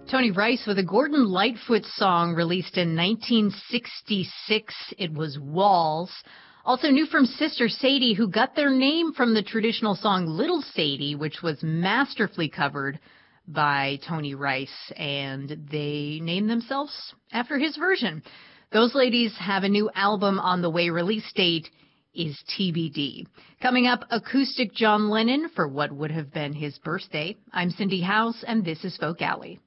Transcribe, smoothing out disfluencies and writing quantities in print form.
Tony Rice with a Gordon Lightfoot song released in 1966. It was Walls. Also new from Sister Sadie, who got their name from the traditional song Little Sadie, which was masterfully covered by Tony Rice, and they named themselves after his version. Those ladies have a new album on the way. Release date is TBD. Coming up, acoustic John Lennon for what would have been his birthday. I'm Cindy House, and this is Folk Alley.